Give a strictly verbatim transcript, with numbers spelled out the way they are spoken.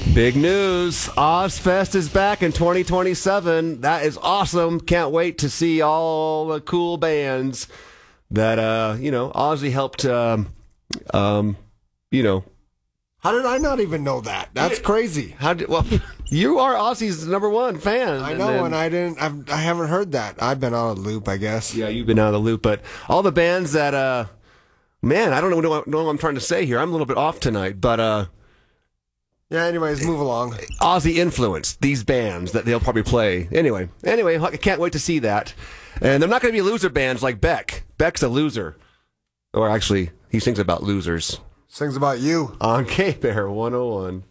Big news. Ozfest is back in twenty twenty-seven. That is awesome. Can't wait to see all the cool bands that, uh, you know, Ozzy helped, um, um, you know. How did I not even know that? That's crazy. How did, well, you are Ozzy's number one fan. I know, and, then, and I didn't, I've, I haven't heard that. I've been out of the loop, I guess. Yeah, you've been out of the loop, but all the bands that, uh, man, I don't know what, know what I'm trying to say here. I'm a little bit off tonight, but, uh, yeah, anyways, move along. Ozzy influenced these bands that they'll probably play. Anyway, anyway, I can't wait to see that. And they're not going to be loser bands like Beck. Beck's a loser. Or actually, he sings about losers. Sings about you. On K-Bear one oh one.